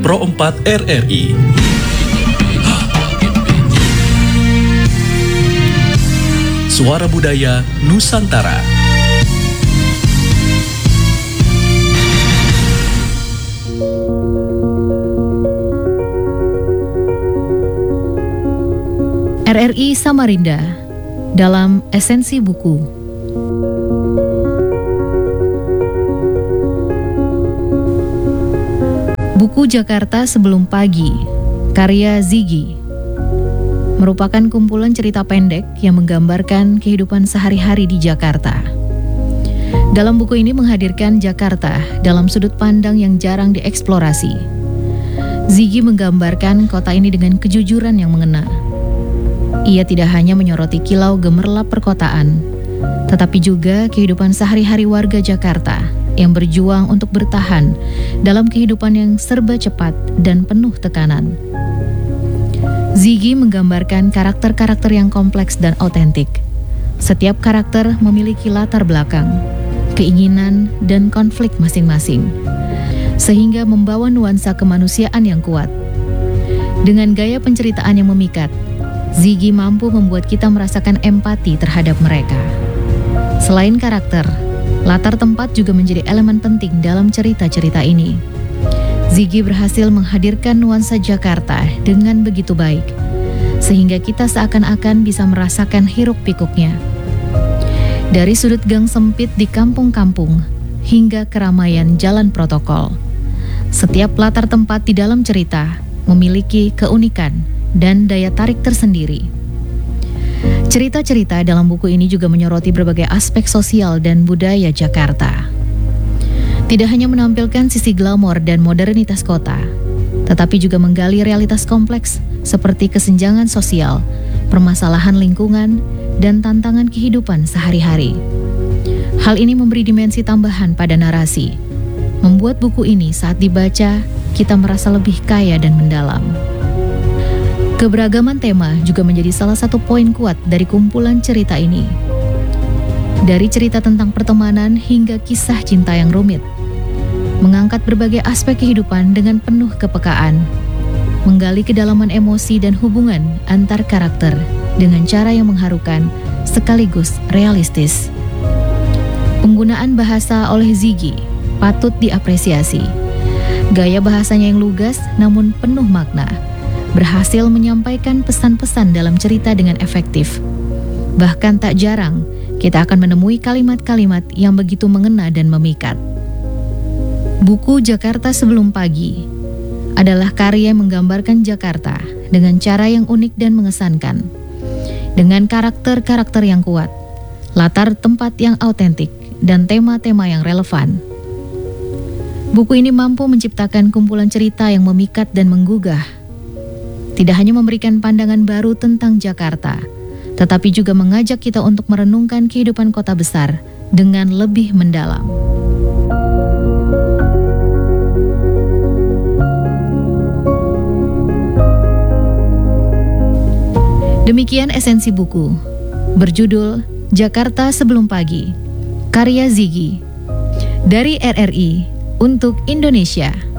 Pro 4 RRI. Suara Budaya Nusantara. RRI Samarinda dalam Esensi Buku. Buku Jakarta Sebelum Pagi, karya Ziggy, merupakan kumpulan cerita pendek yang menggambarkan kehidupan sehari-hari di Jakarta. Dalam buku ini menghadirkan Jakarta dalam sudut pandang yang jarang dieksplorasi. Ziggy menggambarkan kota ini dengan kejujuran yang mengena. Ia tidak hanya menyoroti kilau gemerlap perkotaan, tetapi juga kehidupan sehari-hari warga Jakarta yang berjuang untuk bertahan dalam kehidupan yang serba cepat dan penuh tekanan. Ziggy menggambarkan karakter-karakter yang kompleks dan autentik. Setiap karakter memiliki latar belakang, keinginan, dan konflik masing-masing, sehingga membawa nuansa kemanusiaan yang kuat. Dengan gaya penceritaan yang memikat, Ziggy mampu membuat kita merasakan empati terhadap mereka. Selain karakter, latar tempat juga menjadi elemen penting dalam cerita-cerita ini. Ziggy berhasil menghadirkan nuansa Jakarta dengan begitu baik, sehingga kita seakan-akan bisa merasakan hiruk-pikuknya. Dari sudut gang sempit di kampung-kampung hingga keramaian jalan protokol, setiap latar tempat di dalam cerita memiliki keunikan dan daya tarik tersendiri. Cerita-cerita dalam buku ini juga menyoroti berbagai aspek sosial dan budaya Jakarta. Tidak hanya menampilkan sisi glamor dan modernitas kota, tetapi juga menggali realitas kompleks seperti kesenjangan sosial, permasalahan lingkungan, dan tantangan kehidupan sehari-hari. Hal ini memberi dimensi tambahan pada narasi, membuat buku ini saat dibaca, kita merasa lebih kaya dan mendalam. Keberagaman tema juga menjadi salah satu poin kuat dari kumpulan cerita ini. Dari cerita tentang pertemanan hingga kisah cinta yang rumit, mengangkat berbagai aspek kehidupan dengan penuh kepekaan, menggali kedalaman emosi dan hubungan antar karakter dengan cara yang mengharukan sekaligus realistis. Penggunaan bahasa oleh Ziggy patut diapresiasi. Gaya bahasanya yang lugas namun penuh makna, berhasil menyampaikan pesan-pesan dalam cerita dengan efektif. Bahkan tak jarang, kita akan menemui kalimat-kalimat yang begitu mengena dan memikat. Buku Jakarta Sebelum Pagi adalah karya yang menggambarkan Jakarta dengan cara yang unik dan mengesankan. Dengan karakter-karakter yang kuat, latar tempat yang autentik, dan tema-tema yang relevan. Buku ini mampu menciptakan kumpulan cerita yang memikat dan menggugah. Tidak hanya memberikan pandangan baru tentang Jakarta, tetapi juga mengajak kita untuk merenungkan kehidupan kota besar dengan lebih mendalam. Demikian esensi buku, berjudul Jakarta Sebelum Pagi, karya Ziggy, dari RRI untuk Indonesia.